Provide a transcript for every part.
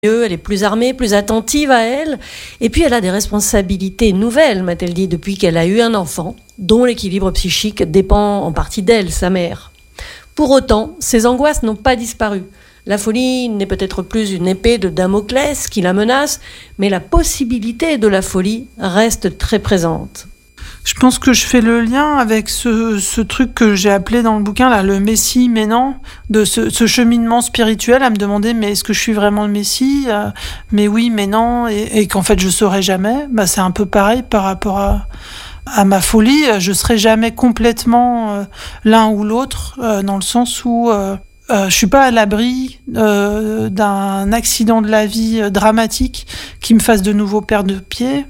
mieux, elle est plus armée, plus attentive à elle. Et puis elle a des responsabilités nouvelles, m'a-t-elle dit, depuis qu'elle a eu un enfant, dont l'équilibre psychique dépend en partie d'elle, sa mère. Pour autant, ses angoisses n'ont pas disparu. La folie n'est peut-être plus une épée de Damoclès qui la menace, mais la possibilité de la folie reste très présente. Je pense que je fais le lien avec ce truc que j'ai appelé dans le bouquin, là, le Messie, mais non, de ce cheminement spirituel à me demander, mais est-ce que je suis vraiment le Messie ? Mais oui, mais non, et qu'en fait je saurais jamais. Bah, c'est un peu pareil par rapport à ma folie. Je serai jamais complètement l'un ou l'autre, dans le sens où je suis pas à l'abri d'un accident de la vie dramatique qui me fasse de nouveau perdre pied.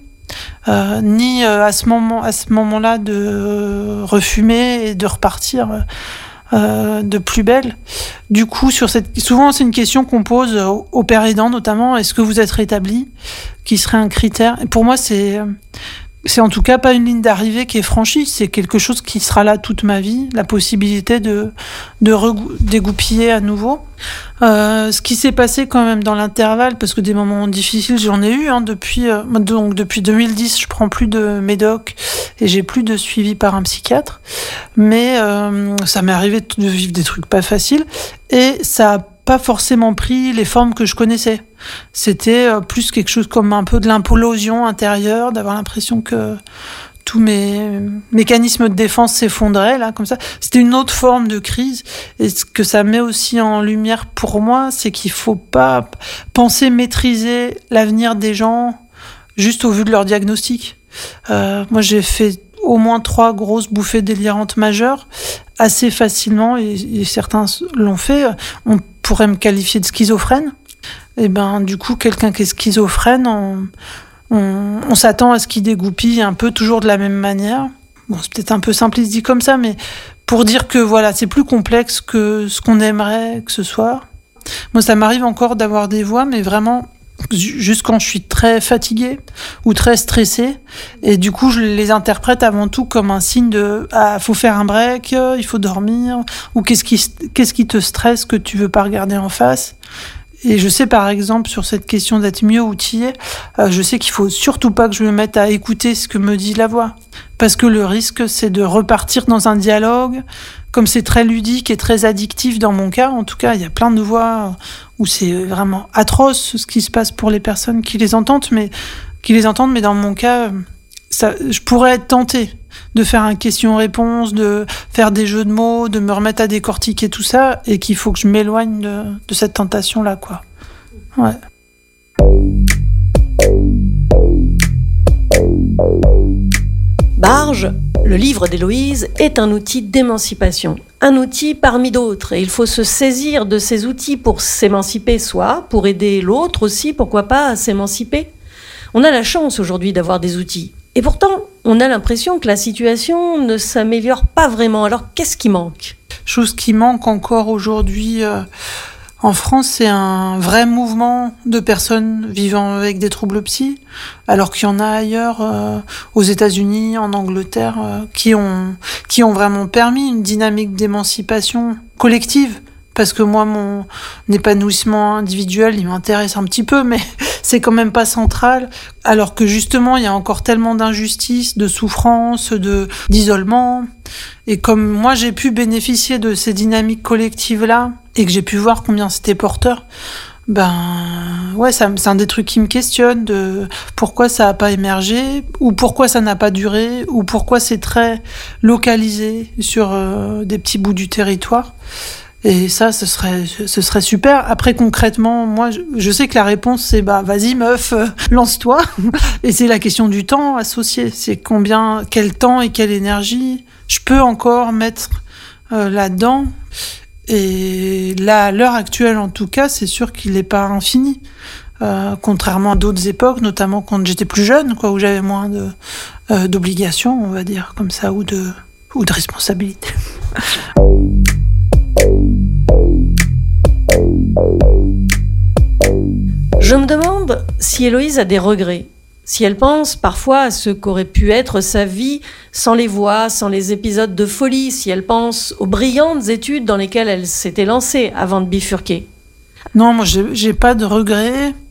Ni à ce moment-là de refumer et de repartir de plus belle. Du coup, souvent c'est une question qu'on pose aux pères aidants notamment, est-ce que vous êtes rétabli, qui serait un critère. Et pour moi, c'est en tout cas pas une ligne d'arrivée qui est franchie, c'est quelque chose qui sera là toute ma vie, la possibilité de dégoupiller à nouveau. Ce qui s'est passé quand même dans l'intervalle, parce que des moments difficiles j'en ai eu, depuis 2010 je prends plus de médoc et j'ai plus de suivi par un psychiatre, mais ça m'est arrivé de vivre des trucs pas faciles et ça a pas forcément pris les formes que je connaissais. C'était plus quelque chose comme un peu de l'implosion intérieure, d'avoir l'impression que tous mes mécanismes de défense s'effondraient, là, comme ça. C'était une autre forme de crise. Et ce que ça met aussi en lumière pour moi, c'est qu'il faut pas penser maîtriser l'avenir des gens juste au vu de leur diagnostic. Moi, j'ai fait au moins 3 grosses bouffées délirantes majeures assez facilement, et certains l'ont fait. On pourrait me qualifier de schizophrène. Et du coup, quelqu'un qui est schizophrène, on s'attend à ce qu'il dégoupille un peu toujours de la même manière. Bon, c'est peut-être un peu simpliste dit comme ça, mais pour dire que voilà, c'est plus complexe que ce qu'on aimerait que ce soit. Moi, ça m'arrive encore d'avoir des voix, mais vraiment juste quand je suis très fatiguée ou très stressée, et du coup je les interprète avant tout comme un signe de faut faire un break, il faut dormir, ou qu'est-ce qui te stresse que tu veux pas regarder en face. Et je sais par exemple sur cette question d'être mieux outillé, je sais qu'il faut surtout pas que je me mette à écouter ce que me dit la voix, parce que le risque c'est de repartir dans un dialogue. Comme c'est très ludique et très addictif dans mon cas, en tout cas, il y a plein de voix où c'est vraiment atroce ce qui se passe pour les personnes qui les entendent, mais dans mon cas, je pourrais être tentée de faire un question-réponse, de faire des jeux de mots, de me remettre à décortiquer tout ça, et qu'il faut que je m'éloigne de cette tentation-là, quoi. Ouais. Barge, le livre d'Héloïse, est un outil d'émancipation. Un outil parmi d'autres. Et il faut se saisir de ces outils pour s'émanciper soi, pour aider l'autre aussi, pourquoi pas, à s'émanciper. On a la chance aujourd'hui d'avoir des outils. Et pourtant, on a l'impression que la situation ne s'améliore pas vraiment. Alors, qu'est-ce qui manque ? Chose qui manque encore aujourd'hui en France, c'est un vrai mouvement de personnes vivant avec des troubles psy, alors qu'il y en a ailleurs, aux États-Unis, en Angleterre, qui ont vraiment permis une dynamique d'émancipation collective. Parce que moi, mon épanouissement individuel, il m'intéresse un petit peu, mais c'est quand même pas central. Alors que justement, il y a encore tellement d'injustices, de souffrances, d'isolement. Et comme moi, j'ai pu bénéficier de ces dynamiques collectives-là, et que j'ai pu voir combien c'était porteur, c'est un des trucs qui me questionne, de pourquoi ça a pas émergé, ou pourquoi ça n'a pas duré, ou pourquoi c'est très localisé sur des petits bouts du territoire. Et ça, ce serait super. Après, concrètement, moi, je sais que la réponse, c'est vas-y, meuf, lance-toi. Et c'est la question du temps associé. C'est quel temps et quelle énergie je peux encore mettre là-dedans. Et là, à l'heure actuelle, en tout cas, c'est sûr qu'il n'est pas infini. Contrairement à d'autres époques, notamment quand j'étais plus jeune, où j'avais moins d'obligations, on va dire, comme ça, ou de responsabilités. Je me demande si Héloïse a des regrets, si elle pense parfois à ce qu'aurait pu être sa vie sans les voix, sans les épisodes de folie, si elle pense aux brillantes études dans lesquelles elle s'était lancée avant de bifurquer. Non, moi, j'ai pas de regrets.